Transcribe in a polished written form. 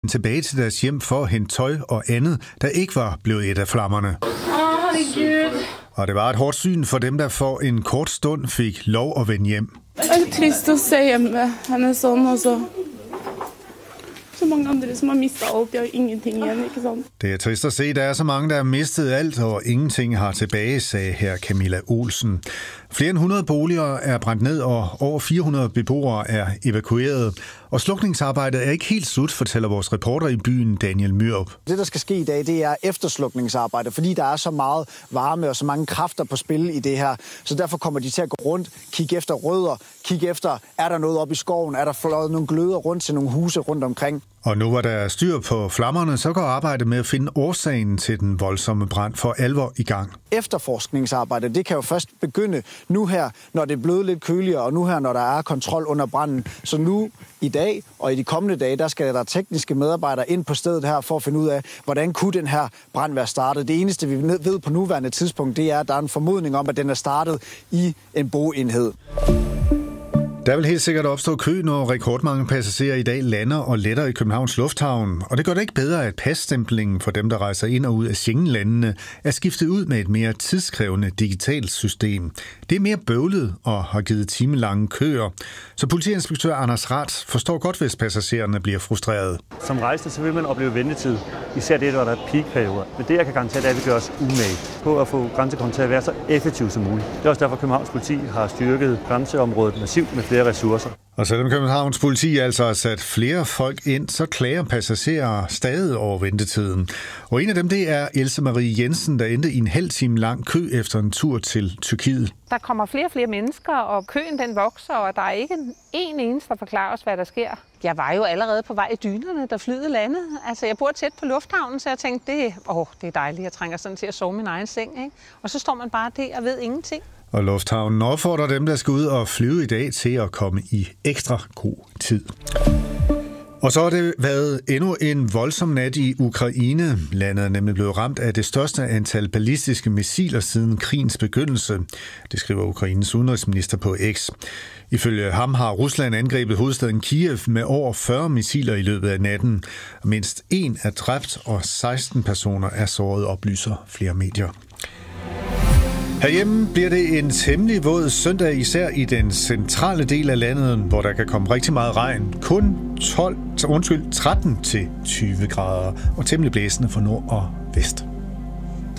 tilbage til deres hjem for at hente tøj og andet, der ikke var blevet et af flammerne. Herregud. Og det var et hårdt syn for dem, der for en kort stund fik lov at vende hjem. Det er trist at se hjemme. Han er sådan, og så mange andre, som har mistet alt. Jeg har ingenting igen, ikke sant? Det er trist at se, der er så mange, der har mistet alt, og ingenting har tilbage, sagde her Camilla Olsen. Flere end 100 boliger er brændt ned, og over 400 beboere er evakueret. Og slukningsarbejdet er ikke helt slut, fortæller vores reporter i byen, Daniel Myrup. Det, der skal ske i dag, det er efterslukningsarbejde, fordi der er så meget varme og så mange kræfter på spil i det her. Så derfor kommer de til at gå rundt, kigge efter rødder, kigge efter, er der noget oppe i skoven, er der fløjet nogle gløder rundt til nogle huse rundt omkring. Og nu hvor der er styr på flammerne, så går arbejdet med at finde årsagen til den voldsomme brand for alvor i gang. Efterforskningsarbejde, det kan jo først begynde nu her, når det er blevet lidt køligere, og nu her, når der er kontrol under branden. Så nu i dag og i de kommende dage, der skal der tekniske medarbejdere ind på stedet her for at finde ud af, hvordan kunne den her brand være startet. Det eneste, vi ved på nuværende tidspunkt, det er, at der er en formodning om, at den er startet i en boenhed. Der vil helt sikkert opstå kø, når rekordmange passagerer i dag lander og letter i Københavns Lufthavn. Og det gør det ikke bedre, at passtemplingen for dem, der rejser ind og ud af Schengen-landene, er skiftet ud med et mere tidskrævende digitalt system. Det er mere bøvlet og har givet timelange køer. Så politiinspektør Anders Rath forstår godt, hvis passagererne bliver frustreret. Som rejsende, så vil man opleve ventetid. Især det, hvor der er peakperioder. Men det, jeg kan garantere, det er, at vi gør os umage på at få grænsekontrol til at være så effektiv som muligt. Det er også derfor, Københavns Politi har styrket grænseområdet massivt med flere ressourcer. Og selvom Københavns Politi altså har sat flere folk ind, så klager passagerer stadig over ventetiden. Og en af dem, det er Else Marie Jensen, der endte i en halv time lang kø efter en tur til Tyrkiet. Der kommer flere og flere mennesker, og køen den vokser, og der er ikke en eneste, der forklarer os, hvad der sker. Jeg var jo allerede på vej i dynerne, da flyet landede. Altså, jeg bor tæt på lufthavnen, så jeg tænkte, det er dejligt. Jeg trænger sådan til at sove min egen seng, ikke? Og så står man bare der og ved ingenting. Og lufthavnen opfordrer dem, der skal ud og flyve i dag, til at komme i ekstra god tid. Og så har det været endnu en voldsom nat i Ukraine. Landet er nemlig blevet ramt af det største antal ballistiske missiler siden krigens begyndelse. Det skriver Ukraines udenrigsminister på X. Ifølge ham har Rusland angrebet hovedstaden Kiev med over 40 missiler i løbet af natten. Mindst 1 er dræbt, og 16 personer er såret, oplyser flere medier. Herhjemme bliver det en temmelig våd søndag, især i den centrale del af landet, hvor der kan komme rigtig meget regn. Kun 13 til 20 grader og temmelig blæsende for nord og vest.